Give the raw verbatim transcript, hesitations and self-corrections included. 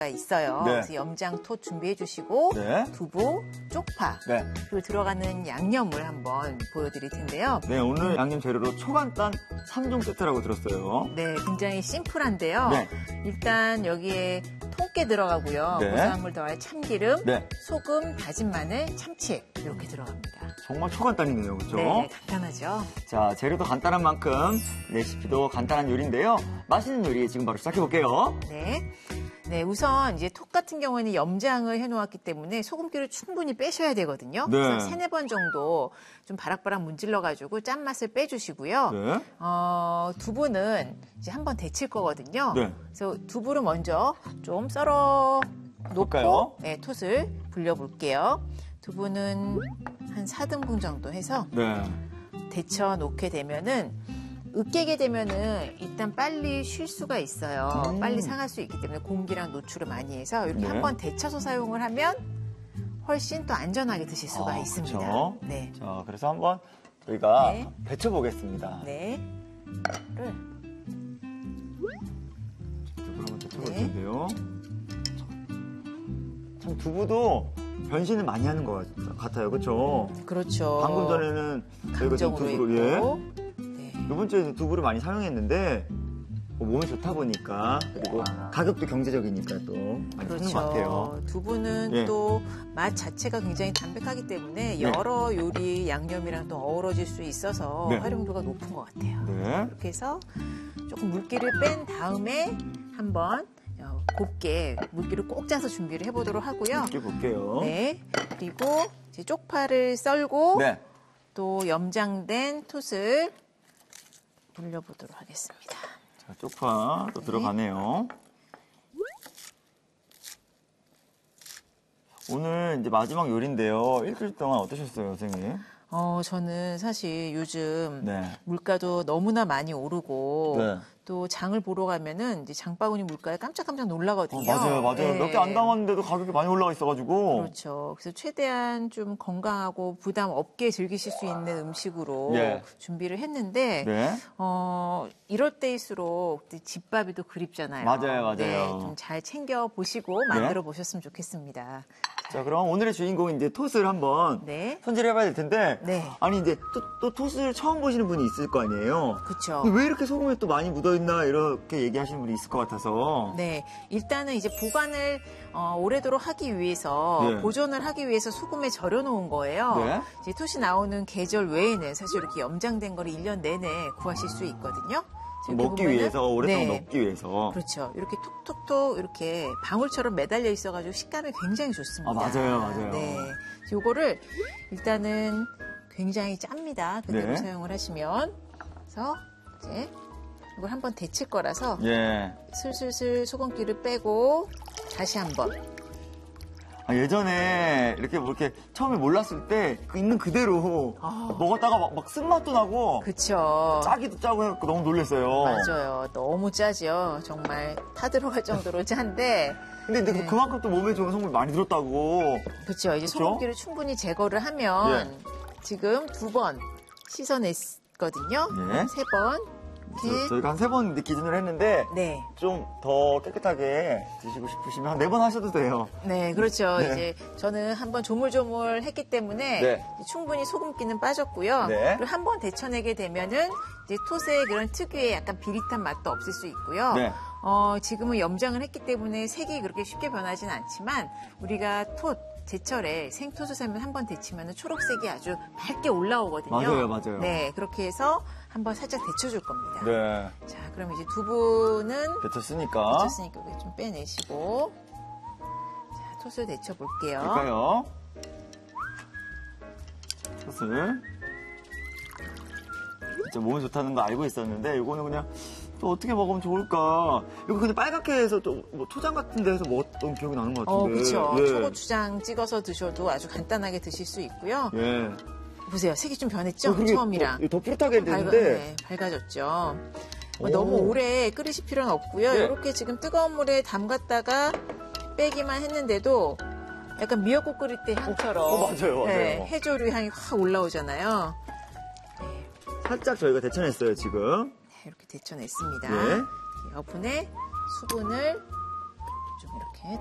있어요. 네. 그래서 염장토 준비해 주시고 네. 두부, 쪽파 네. 그리고 들어가는 양념을 한번 보여드릴 텐데요. 네, 오늘 양념 재료로 초간단 삼 종 세트라고 들었어요. 네, 굉장히 심플한데요. 네. 일단 여기에 통깨 들어가고요. 네. 고소한물 더할 참기름, 네. 소금, 다진 마늘, 참치 이렇게 들어갑니다. 정말 초간단이네요, 그렇죠? 네, 간단하죠. 자, 재료도 간단한 만큼 레시피도 간단한 요리인데요. 맛있는 요리 지금 바로 시작해 볼게요. 네. 네, 우선 이제 톡 같은 경우에는 염장을 해놓았기 때문에 소금기를 충분히 빼셔야 되거든요. 네. 그래서 세네 번 정도 좀 바락바락 문질러가지고 짠맛을 빼주시고요. 네. 어, 두부는 이제 한번 데칠 거거든요. 네. 그래서 두부를 먼저 좀 썰어 볼까요? 놓고 네, 톳을 불려볼게요. 두부는 한 사 등분 정도 해서 네. 데쳐 놓게 되면은 으깨게 되면은 일단 빨리 쉴 수가 있어요. 음. 빨리 상할 수 있기 때문에 공기랑 노출을 많이 해서 이렇게 네. 한번 데쳐서 사용을 하면 훨씬 또 안전하게 드실 수가 아, 있습니다. 그쵸? 네. 자, 그래서 한번 저희가 네. 데쳐 보겠습니다. 네. 를 한번 데쳐볼 네. 텐데요. 참 두부도 변신을 많이 하는 것 같아요, 그렇죠? 그렇죠. 방금 전에는 저희가 좀 강정으로 두부를 예. 있고. 네. 이번 주에 두부를 많이 사용했는데 뭐 몸에 좋다 보니까 그리고 가격도 경제적이니까 또 많이 그렇죠. 쓰는 것 같아요. 두부는 예. 또 맛 자체가 굉장히 담백하기 때문에 네. 여러 요리 양념이랑 또 어우러질 수 있어서 네. 활용도가 높은 것 같아요. 네. 이렇게 해서 조금 물기를 뺀 다음에 한번 어, 곱게 물기를 꼭 짜서 준비를 해보도록 하고요. 이렇게 볼게요. 네. 그리고 이제 쪽파를 썰고 네. 또 염장된 톳을 불려보도록 하겠습니다. 자, 쪽파 또 네. 들어가네요. 오늘 이제 마지막 요리인데요. 일주일 동안 어떠셨어요, 선생님? 어, 저는 사실 요즘 네. 물가도 너무나 많이 오르고 네. 또 장을 보러 가면은 이제 장바구니 물가에 깜짝깜짝 놀라거든요. 어, 맞아요, 맞아요. 네. 몇 개 안 담았는데도 가격이 많이 올라가 있어가지고. 그렇죠. 그래서 최대한 좀 건강하고 부담 없게 즐기실 수 있는 음식으로 예. 준비를 했는데 네. 어, 이럴 때일수록 집밥이 또 그립잖아요. 맞아요, 맞아요. 네, 좀 잘 챙겨 보시고 만들어 보셨으면 좋겠습니다. 자, 그럼 오늘의 주인공인 이제 톳을 한번 네. 손질해봐야 될 텐데. 네. 아니, 이제 또, 또 톳을 처음 보시는 분이 있을 거 아니에요? 그렇죠. 근데 왜 이렇게 소금에 또 많이 묻어있나 이렇게 얘기하시는 분이 있을 것 같아서. 네, 일단은 이제 보관을 어, 오래도록 하기 위해서 네. 보존을 하기 위해서 소금에 절여 놓은 거예요. 네. 이제 톳이 나오는 계절 외에는 사실 이렇게 염장된 거를 일 년 내내 구하실 수 있거든요. 이렇게 먹기 보면은- 위해서, 오랫동안 네. 먹기 위해서. 그렇죠. 이렇게 톡톡톡 이렇게 방울처럼 매달려 있어가지고 식감이 굉장히 좋습니다. 아, 맞아요, 맞아요. 네, 요거를 일단은 굉장히 짭니다. 그대로 네. 사용을 하시면. 그래서 이제 이걸 한번 데칠 거라서 예. 슬슬슬 소금기를 빼고 다시 한번. 아, 예전에 이렇게 뭐 이렇게 처음에 몰랐을 때 있는 그대로 아. 먹었다가 막, 막 쓴맛도 나고 그쵸. 짜기도 짜고 해갖고 너무 놀랐어요. 맞아요. 너무 짜죠. 정말 타 들어갈 정도로 짠데. 근데, 근데 네. 그만큼 또 몸에 좋은 성분이 많이 들었다고. 그쵸. 이제 그쵸? 소금기를 충분히 제거를 하면 지금 두 번 씻어냈거든요. 네. 세 번. 저, 이렇게. 저희가 한 세 번 기준으로 했는데 네. 좀 더 깨끗하게 드시고 싶으시면 한 네 번 하셔도 돼요. 네, 그렇죠. 네. 이제 저는 한번 조물조물 했기 때문에 네. 이제 충분히 소금기는 빠졌고요. 네. 그리고 한번 데쳐내게 되면은 이제 톳의 그런 특유의 약간 비릿한 맛도 없을 수 있고요. 네. 어, 지금은 염장을 했기 때문에 색이 그렇게 쉽게 변하진 않지만 우리가 톳 제철에 생토스 살면 한번 데치면 초록색이 아주 밝게 올라오거든요. 맞아요, 맞아요. 네, 그렇게 해서 한번 살짝 데쳐줄 겁니다. 네. 자, 그럼 이제 두부는 데쳤으니까. 데쳤으니까 이거 좀 빼내시고 자, 톳을 데쳐볼게요. 볼까요? 톳을. 진짜 몸에 좋다는 거 알고 있었는데 이거는 그냥 또 어떻게 먹으면 좋을까? 이거 그냥 빨갛게 해서 좀 뭐 초장 같은 데서 먹었던 기억이 나는 것 어, 같은데. 그렇죠. 예. 초고추장 찍어서 드셔도 아주 간단하게 드실 수 있고요. 예. 보세요. 색이 좀 변했죠? 어, 그게 처음이랑. 더, 더 푸릇하게 밝아, 되는데. 네, 밝아졌죠. 뭐 오. 너무 오래 끓이실 필요는 없고요. 네. 이렇게 지금 뜨거운 물에 담갔다가 빼기만 했는데도 약간 미역국 끓일 때 향처럼 어, 맞아요, 맞아요. 네, 해조류 향이 확 올라오잖아요. 살짝 저희가 데쳐냈어요, 지금. 네, 이렇게 데쳐냈습니다. 네. 여분에 수분을